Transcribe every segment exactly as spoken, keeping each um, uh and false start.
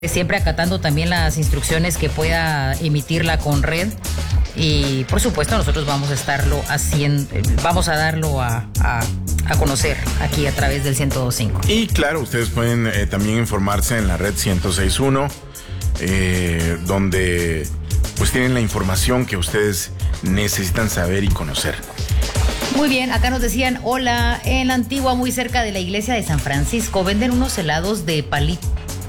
Siempre acatando también las instrucciones que pueda emitir la Conred. Y por supuesto nosotros vamos a estarlo haciendo, vamos a darlo a, a, a conocer aquí a través del ciento dos punto cinco. Y claro, ustedes pueden eh, también informarse en la red ciento seis punto uno, eh, donde pues tienen la información que ustedes necesitan saber y conocer. Muy bien, acá nos decían, hola, en la Antigua, muy cerca de la iglesia de San Francisco, venden unos helados de palito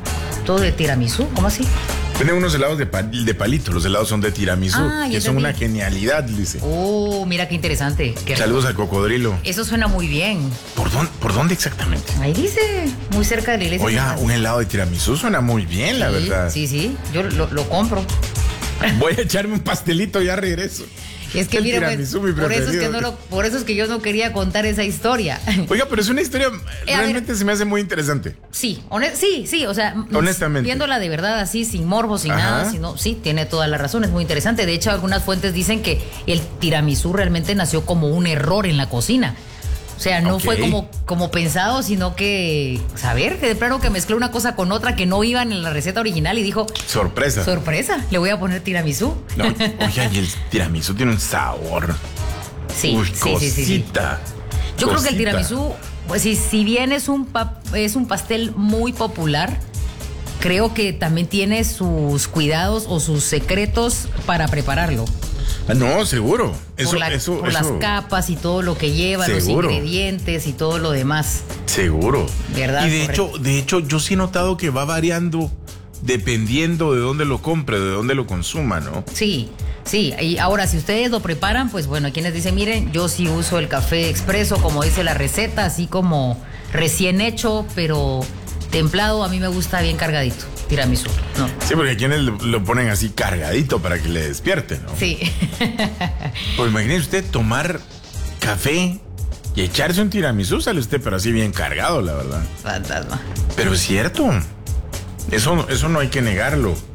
de tiramisú, ¿cómo así? Venden unos helados de, pal de palito, los helados son de tiramisú, ah, que son una genialidad, dice. Oh, mira qué interesante. Qué Saludos al cocodrilo. Eso suena muy bien. ¿Por dónde, por dónde exactamente? Ahí dice, muy cerca de la iglesia. Oiga, un helado de tiramisú suena muy bien, sí, la verdad. Sí, sí, yo lo, lo compro. Voy a echarme un pastelito y ya regreso. Es que mire, pues, por eso es que no lo, por eso es que yo no quería contar esa historia. Oiga, pero es una historia eh, realmente ver, se me hace muy interesante. Sí, sí, sí, o sea, honestamente, viéndola de verdad así, sin morbo, sin Ajá. nada, sino, sí, tiene toda la razón, es muy interesante. De hecho, algunas fuentes dicen que el tiramisú realmente nació como un error en la cocina. O sea, no okay. fue como, como pensado, sino que, saber, que de plano que mezcló una cosa con otra que no iban en la receta original y dijo... Sorpresa. Sorpresa, le voy a poner tiramisú. No, oye, y el tiramisú tiene un sabor. Sí, Uy, sí, cosita, sí, sí, sí. Yo cosita. creo que el tiramisú, pues si, si bien es un, pa, es un pastel muy popular, creo que también tiene sus cuidados o sus secretos para prepararlo. Ah, no, seguro. Eso, por la, eso, por eso. las capas y todo lo que lleva, seguro. Los ingredientes y todo lo demás. Seguro. ¿Verdad? Y de hecho, de hecho, yo sí he notado que va variando dependiendo de dónde lo compre, de dónde lo consuma, ¿no? Sí, sí. Y ahora, si ustedes lo preparan, pues bueno, hay quienes dicen, miren, yo sí uso el café expreso, como dice la receta, así como recién hecho, pero templado, a mí me gusta bien cargadito. Tiramisú, no. Sí, porque quienes lo ponen así cargadito para que le despierte, ¿no? Sí. Pues imagínese usted tomar café y echarse un tiramisú, sale usted pero así bien cargado, la verdad. Fantasma. Pero es cierto. Eso, eso no hay que negarlo.